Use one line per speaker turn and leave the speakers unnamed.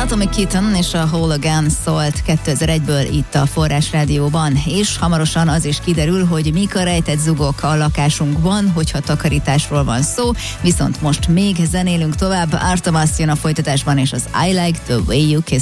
Atomic Kitten és a Whole Again szólt 2001-ből itt a Forrás Rádióban, és hamarosan az is kiderül, hogy mik a rejtett zugok a lakásunkban, hogyha takarításról van szó, viszont most még zenélünk tovább. Artemis jön a folytatásban, és az I Like the Way You Kiss